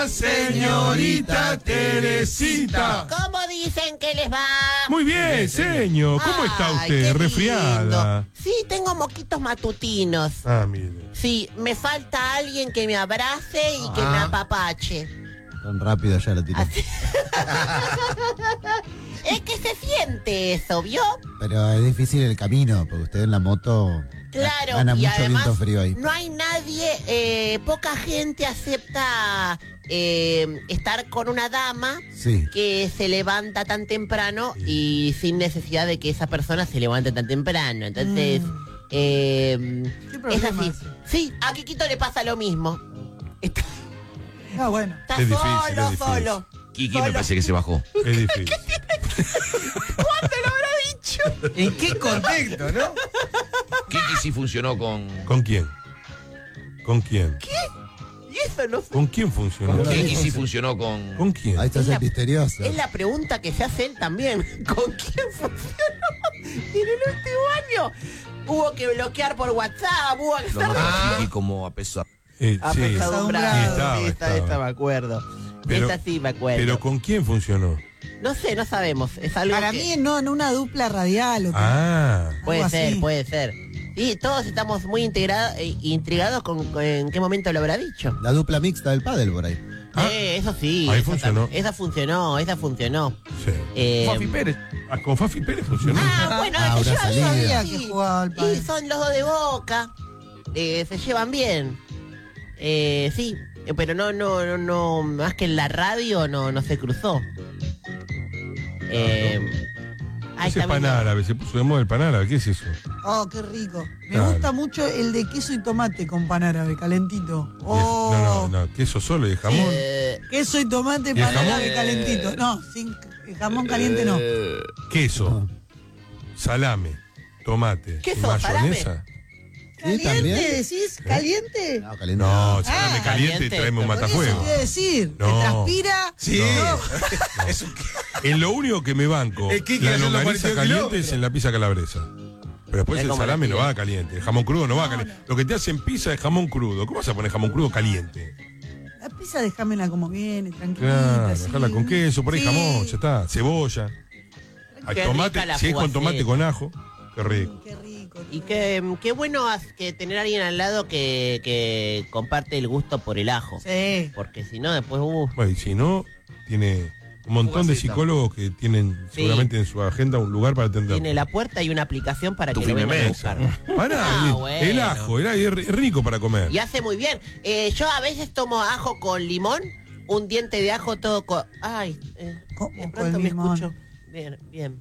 la señorita Teresita. ¿Cómo dicen que les va? Muy bien, señor. ¿Cómo está Ay, usted? qué ¿Resfriada? lindo. Sí, tengo moquitos matutinos. Ah, mire. Sí, me falta alguien que me abrace y que me apapache. Tan rápido ya lo tiré. Así. Es que se siente eso, ¿vio? Pero es difícil el camino, porque usted en la moto Claro, gana y mucho además viento frío ahí. no hay nadie, poca gente acepta estar con una dama Sí. que se levanta tan temprano y sin necesidad de que esa persona se levante tan temprano. Entonces, es problema así. ese? Sí, a Kikito le pasa lo mismo. Está, Ah, bueno. está Es difícil, solo, es difícil. solo. Kiki me parece que se bajó. Es difícil. ¿Cuándo lo habrá dicho? ¿En qué contexto, no? Kiki sí funcionó con... ¿Con quién? ¿Con quién? Y eso no sé. ¿Con quién funcionó? Con Kiki sí funcionó con... ¿Con quién? Ahí está Es la- el misterioso. Es la pregunta que se hace él también. ¿Con quién funcionó? Y en el último año hubo que bloquear por WhatsApp, hubo que Lo estar noto Kiki como a peso... Sí. apesadumbrado. Sí, estaba. Esta me acuerdo. Pero- Esta sí me acuerdo. ¿Pero con quién funcionó? No sé, no sabemos. Es algo Para que... mí no, en una dupla radial. O que- Ah. Puede algo ser, así. puede ser. Y todos estamos muy intrigados con en qué momento lo habrá dicho. La dupla mixta del pádel por ahí. Ah, Eso sí. ahí eso funcionó. Esa funcionó. Sí. Fafi Pérez. Ah, con Fafi Pérez funcionó. Bueno, Ah, se una llevan salida. bien. Sabía que jugaba al Y pádel. son los dos de Boca. Se llevan bien. Sí, pero no, más que en la radio no se cruzó. Ahí Ese está pan viendo. árabe, se puso de moda el pan árabe, ¿qué es eso? Oh, qué rico. Me Claro. gusta mucho el de queso y tomate con pan árabe, calentito. Oh, No, queso solo y de jamón. queso y tomate, ¿Y el pan jamón? árabe calentito. No, sin el jamón caliente no. Queso, salame, tomate, ¿Queso, y mayonesa. Sí, también. ¿Decís? ¿Caliente? No, caliente. No, salame Ah, caliente y caliente. tráeme un Por eso matafuego. te iba a decir. No. ¿Te transpira? Sí. No. En lo único que me banco, El Kiki la haciendo longaniza 42 caliente kilómetros. es en la pizza calabresa. Pero después Es el como salame la no tía. va caliente, el jamón crudo no va caliente. Lo que te hacen pizza es jamón crudo. ¿Cómo vas a poner jamón crudo caliente? La pizza déjamela como viene, tranquilita. Claro, así. dejarla con queso, por ahí Sí. jamón, ya está. Cebolla. Hay Qué tomate, rica la si es con tomate fugaceta. con ajo, qué rico. Qué rico. Y qué bueno que tener a alguien al lado que comparte el gusto por el ajo. Sí. Porque si no, después, Bueno, y si no, tiene un montón de Fugaceta. psicólogos que tienen Sí. seguramente en su agenda un lugar para atender. tiene la puerta y una aplicación para Tu que lo vengan a Fimemesa. buscar. Pará, Ah, el bueno. ajo, es rico para comer. Y hace muy bien. Yo a veces tomo ajo con limón, un diente de ajo todo con... Ay, ¿Cómo de con pronto me limón? escucho. Bien, bien.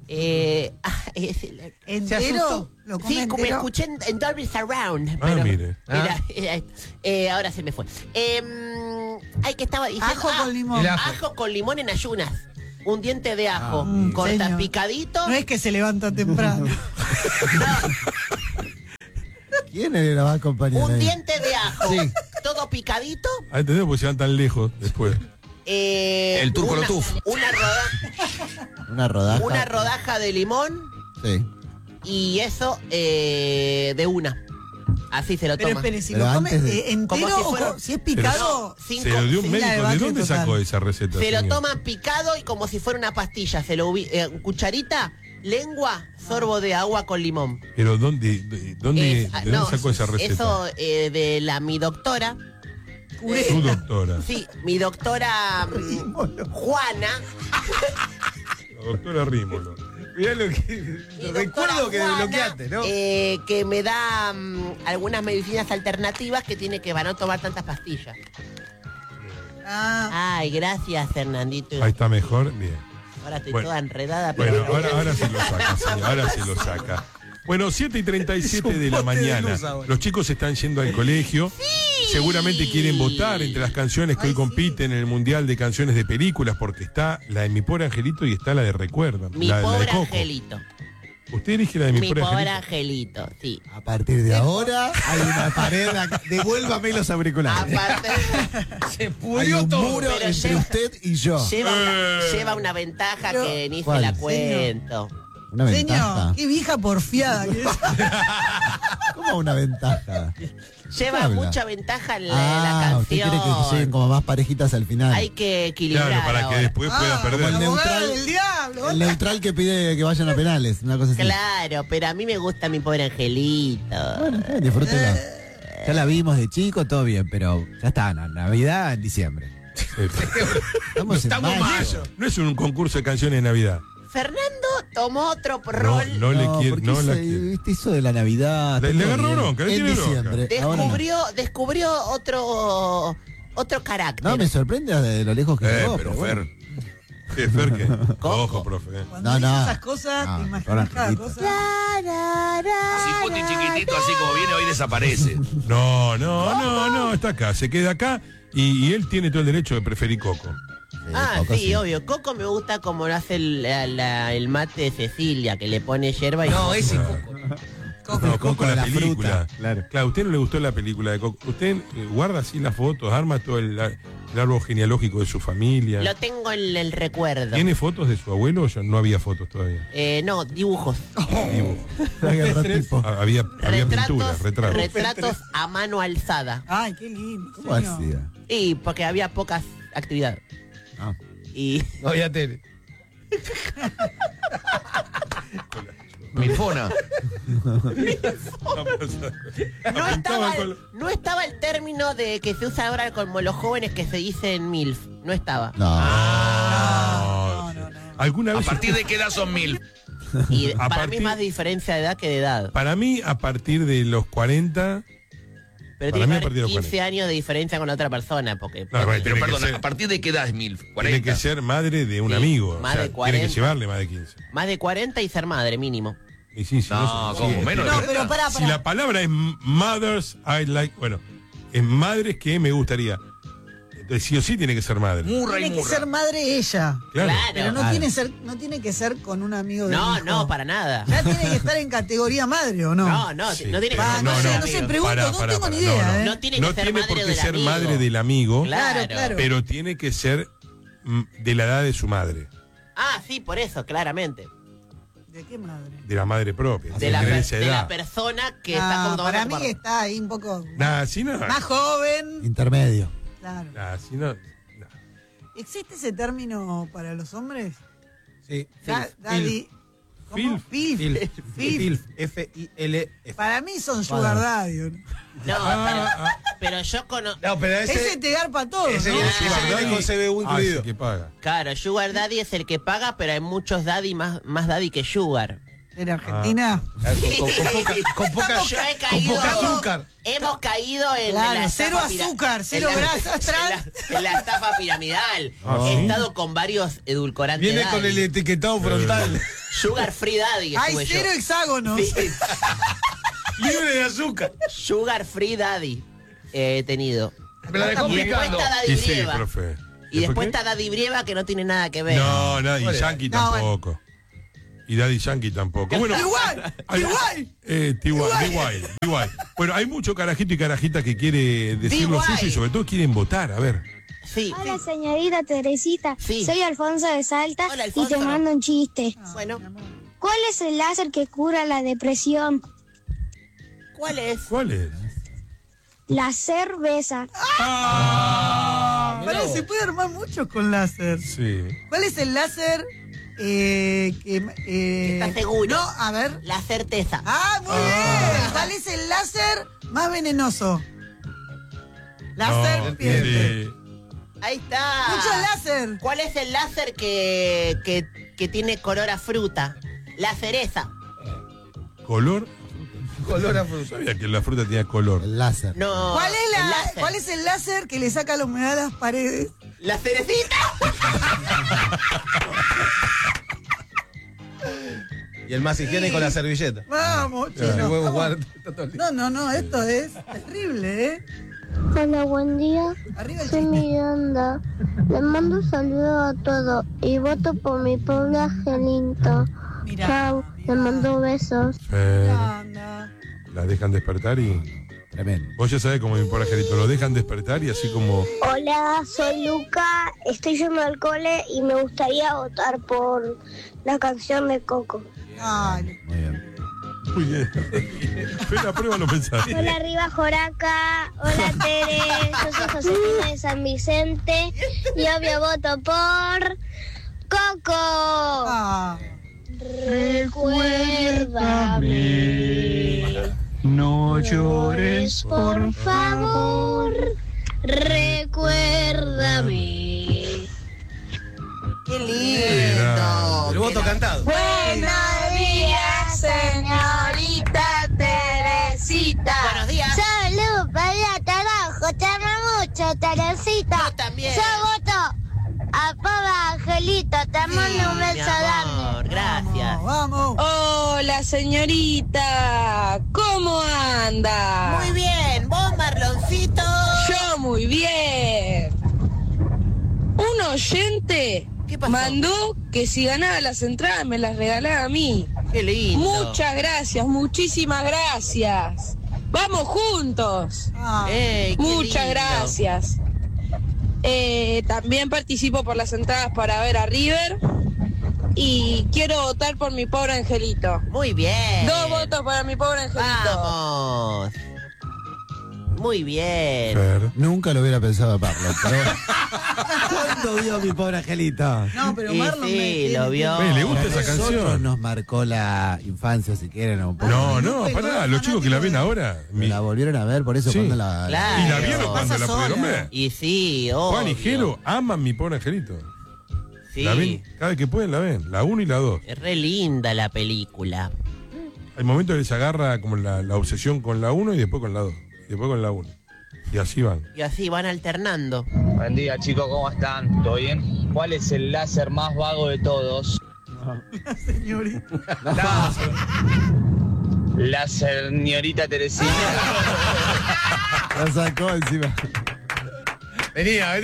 ¿Entero? ¿Lo come Sí, como me entero? escuché en Dolby Surround. Ah, pero- mire. ahora se me fue. Ay, que estaba diciendo. Ajo con limón. El ajo. Ajo con limón en ayunas. Un diente de ajo. señor. Corta picadito. No es que se levanta temprano. ¿Quién le va a acompañar Un ahí? diente de ajo. Sí. Todo picadito. Ah, ¿entendés? Porque se van tan lejos después. El turco lo tuf. Una rodaja. Una rodaja de limón Sí. y eso de una. Así se lo Pero toma. espere, si Pero lo come antes de- entero Como si o fuera- si es picado. Cinco- Se lo dio un sin la médico. ¿De debacle dónde total. sacó esa receta? Se lo señor? toman picado y como si fuera una pastilla. Se lo cucharita, lengua, sorbo de agua con limón. Pero ¿de dónde No, sacó esa receta? Eso de mi doctora. Su doctora. Sí, mi doctora Juana. La doctora Rímolo. Mirá lo que. Mi Recuerdo doctora que Juana, desbloqueaste, ¿no? que me da algunas medicinas alternativas que tiene que para no tomar tantas pastillas. Ah, Ay, gracias, Fernandito. Ahí está mejor. Bien. Ahora estoy Bueno. toda enredada, pero... Bueno, ahora se lo saca, señor. Ahora se lo saca. Bueno, 7:37 de la poste de mañana. luz ahora. Los chicos están yendo al colegio. Seguramente quieren votar entre las canciones que hoy compiten en el Mundial de Canciones de Películas, porque está la de Mi Pobre Angelito y está la de Recuerda. Mi la de pobre Coco. Angelito. ¿Usted elige la de Mi, Mi Pobre pobre Angelito? Angelito, sí. A partir de ahora hay una pared acá. Devuélvame los auriculares. Aparte, Se Hay pudrió un todo. muro Pero entre lleva- usted y yo. lleva una ventaja Pero- que ni se ¿Cuál? la cuento. Una ventaja. Señor, qué vieja porfiada que es. ¿Cómo una ventaja? Lleva habla? mucha ventaja en la usted canción. quiere que lleguen como más parejitas al final. Hay que equilibrar. Claro, para que ahora. después pueda como perder. el La abogada neutral. del diablo. El neutral que pide que vayan a penales, una cosa así. Claro, pero a mí me gusta mi pobre angelito. Bueno, disfrútela. Ya la vimos de chico, todo bien, pero ya está, Navidad en diciembre. Estamos en mayo. No es un concurso de canciones de Navidad. Fernando tomó otro No, rol. no le quiere, porque no la ese, quiere. viste, eso de la Navidad. Le está todo agarró bien. bronca, le en tiene bronca. diciembre. Ahora Descubrió otro carácter. no, me sorprende de lo lejos que llegó. Pero bueno. Fer, ¿Qué, Fer, qué? Ojo, profe. Cuando No, dices no. esas cosas, No, te ahora, imaginas cada Angelito. cosa. si Putin chiquitito, así como viene, hoy desaparece. No, está acá, se queda acá y él tiene todo el derecho de preferir Coco. Coco, Sí, obvio. Coco me gusta como lo hace el mate de Cecilia, que le pone yerba y... No, ese Coco. No, Coco la la película. fruta, claro. Claro, a usted no le gustó la película de Coco. Usted guarda así las fotos, arma todo el árbol genealógico de su familia. Lo tengo en el recuerdo. ¿Tiene fotos de su abuelo o ya no había fotos todavía? No, dibujos. Dibujo. Agarrotipo. Había pinturas, retratos. Retratos a mano alzada. Ay, qué lindo. ¿Cómo señor. hacía? Y porque había pocas actividades. Ah. Y No había tele. Milfona. no estaba el término de que se usa ahora como los jóvenes que se dicen MILF. No estaba. No. No. ¿Alguna ¿A vez partir de qué edad son 1000? Y A para mí partir- es más diferencia de edad que de edad. Para mí, a partir de los 40... Pero para tiene mí a que partir haber de los 15 años de diferencia con la otra persona. Porque No, Pero tiene que perdón, ser- ¿a partir de qué edad es 1000? Tiene 40. que ser madre de un Sí, amigo. más de tiene 40. que llevarle más de 15. más de 40 y ser madre, mínimo. Y sí, si No, se- como sí, menos. No, pero pará. Si la palabra es mothers, I like. Bueno, es madres que me gustaría. Entonces, sí o sí tiene que ser madre. Murray, Tiene que ser madre ella. Claro. Pero no, Claro. no tiene que ser con un amigo de No, para nada. Ya tiene que estar en categoría madre, ¿o no? No, Sí, no tiene que pero ser no, madre no, del no sé, amigo. pregunto, no tengo ni idea, ¿eh? No tiene que No ser tiene madre por qué del ser amigo. madre del amigo, Claro. pero tiene que ser de la edad de su madre, Ah, sí, por eso, claramente. ¿De qué madre? de la madre propia. De tiene la, que tener per- esa de la edad. persona que está Ah, con para mí está ahí un poco Nah, si no. más joven. Intermedio. Claro. Nah, si no. ¿Existe ese término para los hombres? Sí. Daddy. ¿Cómo? Filf. Filf. Filf. F-I-L-F. Para mí son sugar daddy. ¿o no? No, pero yo conozco. No, pero Ese te garpa todo, ese ¿no? viene con CBU Ah, sí, incluido. que paga. Claro, Sugar Daddy es el que paga, pero hay muchos daddy más daddy que Sugar. En Argentina. Con poca Yo he caído. azúcar. Hemos caído en Claro, la cero estafa pira- azúcar, cero en la- grasa trans. en la estafa piramidal. Ah, He ¿sí? estado con varios edulcorantes. Viene con daddy. el etiquetado frontal. Sugar Free Daddy Hay estuve yo. cero hexágonos. Sí, Libre de azúcar. Sugar Free Daddy he tenido. Me la dejó Y después picando. está Daddy Y sí, Brieva. profe. Y después qué? está Daddy Brieva que no tiene nada que ver. No, y Vale. Yankee No, tampoco. Y Daddy Yankee tampoco. Bueno, Igual, hay- igual. Igual. Bueno, hay mucho carajito y carajita que quiere decir lo D.Y.. suyo y sobre todo quieren votar. A ver. Sí. Hola, señorita Teresita. Sí. Soy Alfonso de Salta Hola, y Alfonso. te mando un chiste. Bueno, ¿Cuál es el láser que cura la depresión? ¿cuál es? ¿Cuál es? La cerveza. Pará, se puede armar muchos con láser. Sí. ¿Cuál es el láser ¿Estás seguro? No, a ver. La certeza. Ah, muy bien. ¿Cuál es el láser más venenoso? La No, serpiente. sí. Ahí está. Mucho láser. ¿Cuál es el láser que tiene color a fruta? La cereza. ¿Color? Color a No fruta. sabía que la fruta tenía color. El láser. No. ¿Cuál es, el láser. ¿Cuál es el láser que le saca la humedad a las paredes? La cerecita. Y el más higiénico la servilleta. Vamos, El chino. huevo Vamos. guarda. está todo listo. No, esto es terrible, ¿eh? Hola, buen día. Arriba el Soy chiste. Miranda. Le mando un saludo a todos y voto por mi pobre angelito. Mira. Chao, le mando besos. Anda. La dejan despertar y. Tremendo. Vos ya sabés cómo mi pobre angelito. Lo dejan despertar y así como. Hola, soy Luca. Estoy yendo al cole y me gustaría votar por la canción de Coco. Ay, Muy bien. Muy bien. Pero prueba los mensajes. Hola, arriba Joraca. Hola, Tere. Yo soy Josefina de San Vicente. Y obvio voto por Coco. ah. Recuérdame. No Llores, por favor. Recuérdame. ¡Qué lindo! El voto cantado. Buenos días, señorita Teresita. Buenos días. Salud, para el trabajo. Te amo mucho, Teresita. Yo también. Yo voto a Papa Angelito. Te mando un Mi beso grande. amor, gracias. Vamos. Hola, señorita. ¿Cómo anda? Muy bien, vos, Marloncito. Yo muy bien. Un oyente ¿Qué pasó? mandó que si ganaba las entradas me las regalaba a mí. Qué lindo. Muchas gracias, muchísimas gracias. Vamos juntos. Ah. Ey, qué Muchas lindo. gracias. También participo por las entradas para ver a River. Y quiero votar por mi pobre angelito. Muy bien. 2 votos para mi pobre angelito. Vamos. Muy bien. Fer. Nunca lo hubiera pensado Pablo, pero ¿cuándo vio mi pobre angelito? No, pero Y Marlon sí, lo vio. ¿Le gusta A esa nosotros canción? nos marcó la infancia, si quieren. Un poco. No, pará, los chicos que la ven ahora. La volvieron a ver, por eso Sí. cuando la... Claro. ¿Y la vieron cuando la Pasa pudieron sola. ver? Y sí, Juan y obvio. Jero aman mi pobre angelito. Sí. La ven, cada vez que pueden la ven, la 1 y la 2. Es re linda la película. Hay momentos que les agarra como la obsesión con la 1 y después con la 2. Y después con la 1. Y así van. Y así van alternando. Buen día, chicos, ¿cómo están? ¿Todo bien? ¿Cuál es el láser más vago de todos? Señorita. La señorita Teresita. La sacó encima. Venía.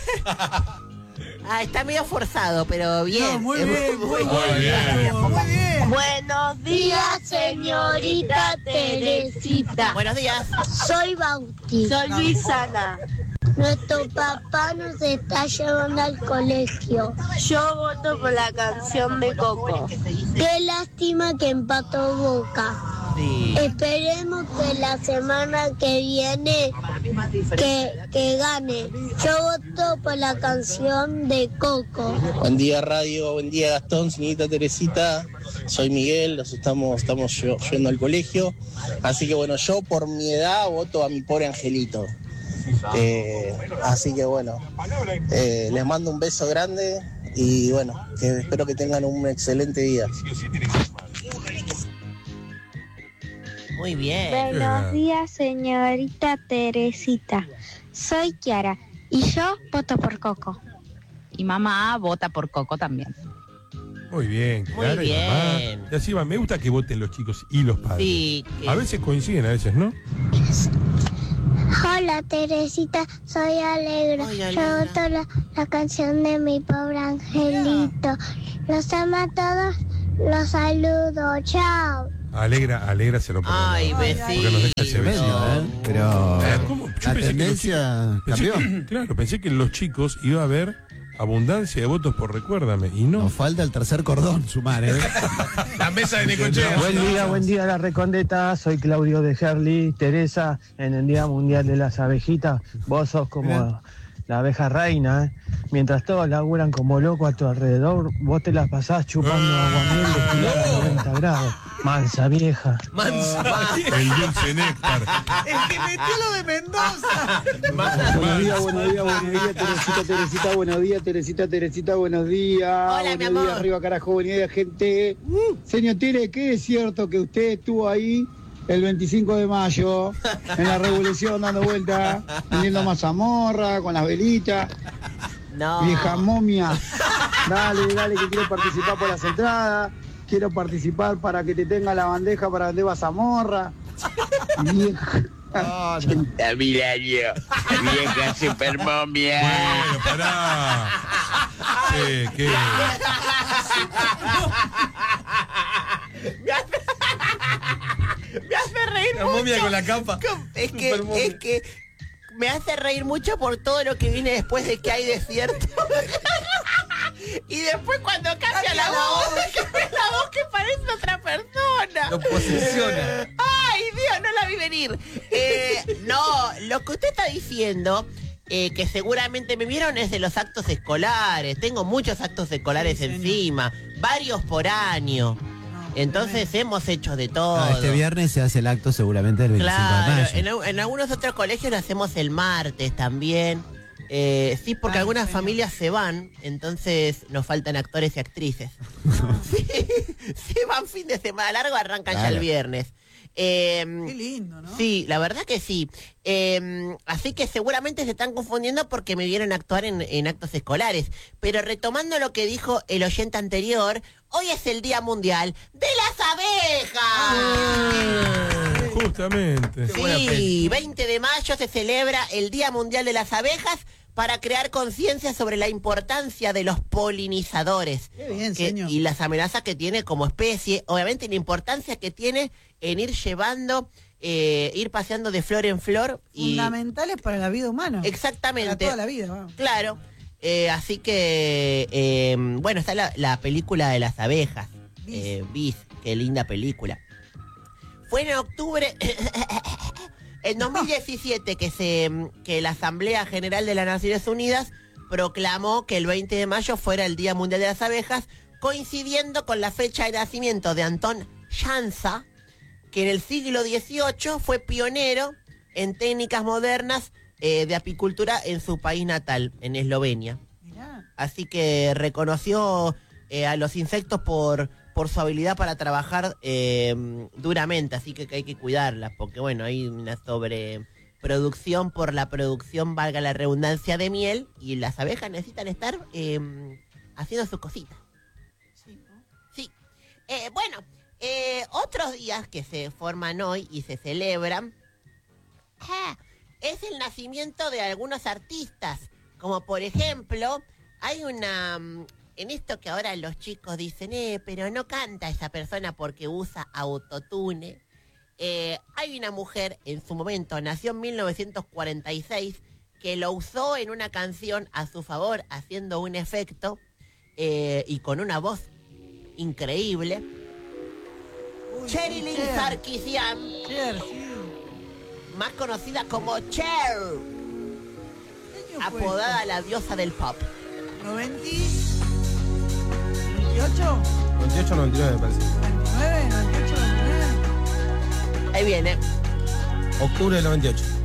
Ah, está medio forzado, pero bien. No, muy bien, muy Muy bien. bien. Muy bien. Buenos días, señorita Teresita. Buenos días. Soy Bauti. Soy Luisana. Nuestro papá nos está llevando al colegio. Yo voto por la canción de Coco. Qué lástima que empató Boca. Sí. Esperemos que la semana que viene que gane. Yo voto por la canción de Coco. Buen día, radio. Buen día, Gastón, señorita Teresita. Soy Miguel, los estamos yendo al colegio. Así que bueno, yo por mi edad voto a mi pobre angelito. Así que bueno, les mando un beso grande y bueno, que espero que tengan un excelente día. Muy bien. Buenos días, señorita Teresita. Soy Kiara y yo voto por Coco. Y mamá vota por Coco también. Muy bien, Muy Clara y bien. mamá. Y así va, me gusta que voten los chicos y los padres. Sí. A veces coinciden, a veces no. Hola, Teresita, soy Alegra. Ay, Yo Alegra. voto la canción de mi pobre angelito. Los amo a todos, los saludo, chao. Alegra se lo pone. Ay, Porque nos deja ese besito. besito. Pero ¿Cómo? Yo la pensé que los tendencia Pensé cambió. que- claro, pensé que en los chicos iba a haber abundancia de votos por Recuérdame. Y no. Nos falta el tercer cordón sumar, ¿eh? La mesa de Necochea. buen día, la Recondeta. Soy Claudio de Herli. Teresa, en el Día Mundial de las Abejitas, vos sos como la abeja reina, ¿eh? Mientras todos laburan como locos a tu alrededor, vos te las pasás chupando aguamiel destilado a 90 grados. Mansa vieja. El dulce néctar. El que metió lo de Mendoza. Buenos días, Teresita, buenos días, Teresita, buenos días. Hola, mi buenos amor. días, arriba carajo, buenos días, gente. Señor Tere, ¿qué es cierto que usted estuvo ahí el 25 de mayo en la revolución dando vueltas, vendiendo mazamorra con las velitas? No. Vieja momia. Dale, que quiero participar por las entradas. Quiero participar para que te tenga la bandeja para vender mazamorra. Vieja. Milenio, vieja super momia. Bueno, pará. ¿Qué? Me hace reír La mucho. momia con la capa. Es Super momia. que me hace reír mucho por todo lo que viene después de que hay desierto. Y después cuando cambia la voz que parece otra persona. Lo posesiona. Ay, Dios, no la vi venir. No, lo que usted está diciendo, que seguramente me vieron, es de los actos escolares. Tengo muchos actos escolares encima, varios por año. Entonces hemos hecho de todo. Este viernes se hace el acto seguramente el 25 de mayo. En algunos otros colegios lo hacemos el martes también. Sí, porque algunas familias se van, entonces nos faltan actores y actrices. Sí, se van fin de semana largo, arrancan ya el viernes. Qué lindo, ¿no? Sí, la verdad que sí. Así que seguramente se están confundiendo porque me vieron actuar en actos escolares. Pero retomando lo que dijo el oyente anterior, hoy es el Día Mundial de las Abejas. Justamente. Sí, 20 de mayo se celebra el Día Mundial de las Abejas para crear conciencia sobre la importancia de los polinizadores. Qué bien, señor. Y las amenazas que tiene como especie, obviamente la importancia que tiene en ir llevando, ir paseando de flor en flor. Fundamentales para la vida humana. Exactamente. Para toda la vida, vamos. Claro. Así que, bueno, está la película de las abejas. Bis, qué linda película. Fue en octubre... En 2017 que la Asamblea General de las Naciones Unidas proclamó que el 20 de mayo fuera el Día Mundial de las Abejas, coincidiendo con la fecha de nacimiento de Anton Jansa, que en el siglo XVIII fue pionero en técnicas modernas de apicultura en su país natal, en Eslovenia. Mirá. Así que reconoció a los insectos por su habilidad para trabajar duramente, así que hay que cuidarlas, porque bueno, hay una sobreproducción por la producción, valga la redundancia, de miel, y las abejas necesitan estar haciendo sus cositas. Sí, ¿no? Sí. Bueno, otros días que se forman hoy y se celebran, es el nacimiento de algunos artistas, como por ejemplo, hay una... En esto que ahora los chicos dicen, pero no canta esa persona porque usa autotune. Hay una mujer, en su momento, nació en 1946, que lo usó en una canción a su favor, haciendo un efecto y con una voz increíble. Sherilyn Sarkisian, más conocida como Cher, apodada la diosa del pop. 98, 98, 99 me parece. 99, 98, 99. Ahí viene. Octubre del 98.